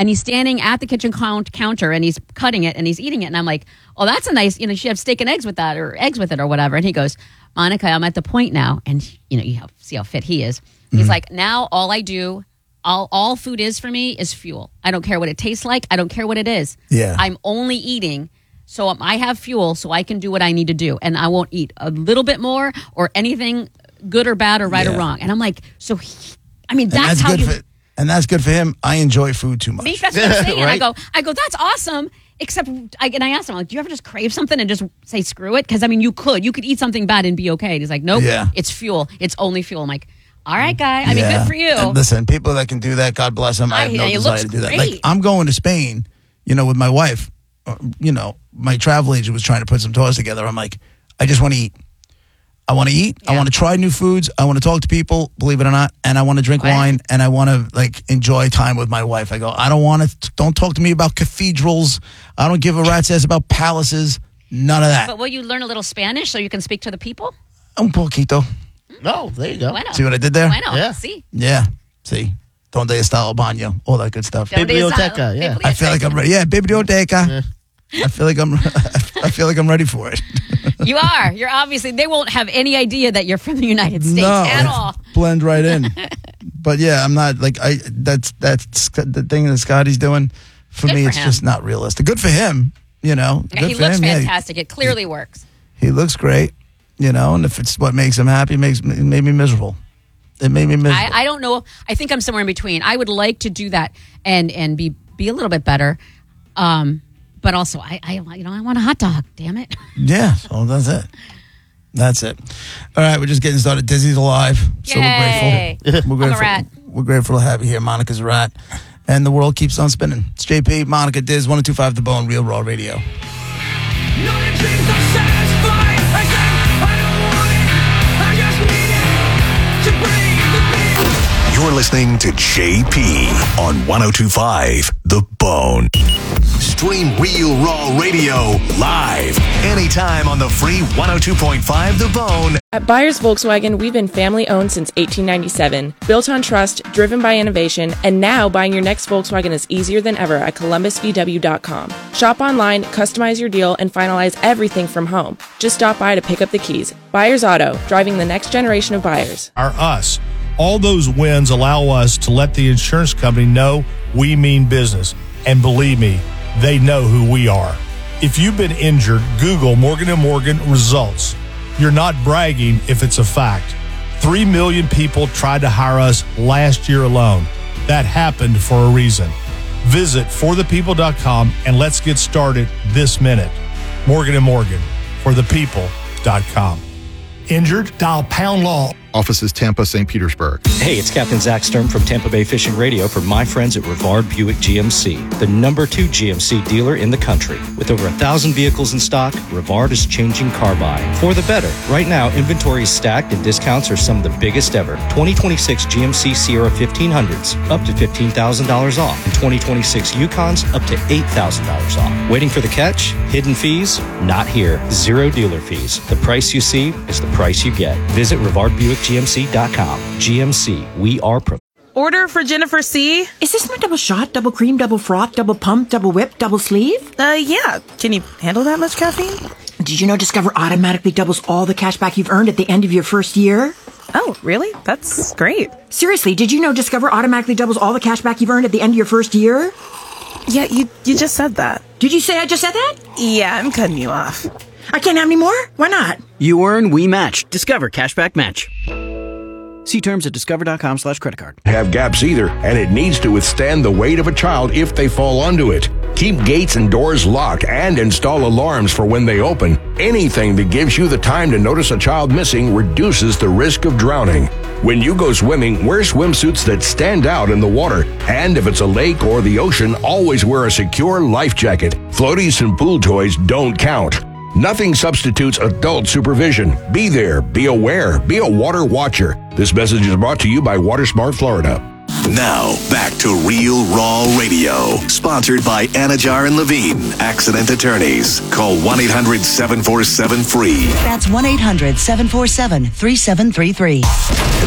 and he's standing at the kitchen counter and he's cutting it and he's eating it. And I'm like, oh, that's a nice, you should have steak and eggs with that or eggs with it or whatever. And he goes, Monica, I'm at the point now. And, you see how fit he is. He's like, now all I do, all food is for me is fuel. I don't care what it tastes like. I don't care what it is. Yeah. I'm only eating. So I have fuel so I can do what I need to do. And I won't eat a little bit more or anything good or bad or right or wrong. And I'm like, that's how you... And that's good for him. I enjoy food too much. That's what I'm saying. Right? I go, that's awesome. Except, I asked him, like, do you ever just crave something and just say screw it? Because, you could eat something bad and be okay. And he's like, nope, it's fuel. It's only fuel. I'm like, all right, guy. Good for you. And listen, people that can do that, God bless them. I have no desire to do that. Like, I'm going to Spain, with my wife. My travel agent was trying to put some tours together. I'm like, I just want to eat. I want to eat. Yeah. I want to try new foods. I want to talk to people, believe it or not, and I want to drink wine, and I want to enjoy time with my wife. I go, I don't talk to me about cathedrals. I don't give a rat's ass about palaces. None of that. But will you learn a little Spanish so you can speak to the people? Un poquito. No, there you go. Bueno. See what I did there? Bueno. Yeah. See. Yeah. See. Donde está el baño? All that good stuff. Biblioteca, yeah. I feel like I'm ready. Yeah, biblioteca. Yeah. I feel like I'm ready for it. You are. You're obviously. They won't have any idea that you're from the United States at all. Blend right in. But yeah, I'm not that's the thing that Scotty's doing. For me, it's just not realistic. Good for him, Good he for looks him. fantastic. It clearly works. He looks great, and if it's what makes him happy, it made me miserable. It made me miserable. I don't know. I think I'm somewhere in between. I would like to do that and be a little bit better. But also, I want a hot dog. Damn it! Yeah, so that's it. That's it. All right, we're just getting started. Disney's alive, so Yay. we're grateful. I'm a rat. We're grateful to have you here. Monica's a rat, and the world keeps on spinning. It's JP, Monica, Diz, 102.5 The Bone, Real Raw Radio. You're listening to JP on 102.5 The Bone. Stream Real Raw Radio live anytime on the free 102.5 The Bone. At Byers Volkswagen, we've been family-owned since 1897, built on trust, driven by innovation, and now buying your next Volkswagen is easier than ever at columbusvw.com. Shop online, customize your deal, and finalize everything from home. Just stop by to pick up the keys. Byers Auto, driving the next generation of buyers. Us. All those wins allow us to let the insurance company know we mean business. And believe me, they know who we are. If you've been injured, Google Morgan & Morgan results. You're not bragging if it's a fact. 3 million people tried to hire us last year alone. That happened for a reason. Visit forthepeople.com and let's get started this minute. Morgan & Morgan, forthepeople.com. Injured? Dial pound law. Offices Tampa, St. Petersburg. Hey, it's Captain Zach Sturm from Tampa Bay Fishing Radio for my friends at Rivard Buick GMC, the number 2 GMC dealer in the country. With over 1,000 vehicles in stock, Rivard is changing car buying for the better. Right now, inventory is stacked and discounts are some of the biggest ever. 2026 GMC Sierra 1500s, up to $15,000 off. And 2026 Yukons, up to $8,000 off. Waiting for the catch? Hidden fees? Not here. Zero dealer fees. The price you see is the price you get. Visit RivardBuickGMC.com. GMC, we are pro. Order for Jennifer C. Is this my double shot, double cream, double froth, double pump, double whip, double sleeve? Yeah. Can you handle that much caffeine? Did you know Discover automatically doubles all the cash back you've earned at the end of your first year? Oh, really? That's great. Seriously, did you know Discover automatically doubles all the cash back you've earned at the end of your first year? Yeah, you just said that. Did you say I just said that? Yeah, I'm cutting you off. I can't have any more? Why not? You earn, we match. Discover Cashback Match. See terms at discover.com/creditcard. Have gaps either, and it needs to withstand the weight of a child if they fall onto it. Keep gates and doors locked and install alarms for when they open. Anything that gives you the time to notice a child missing reduces the risk of drowning. When you go swimming, wear swimsuits that stand out in the water. And if it's a lake or the ocean, always wear a secure life jacket. Floaties and pool toys don't count. Nothing substitutes adult supervision. Be there, be aware, be a water watcher. This message is brought to you by WaterSmart Florida. Now, back to Real Raw Radio. Sponsored by Anajar and Levine, Accident Attorneys. Call 1-800-747-FREE. That's 1-800-747-3733.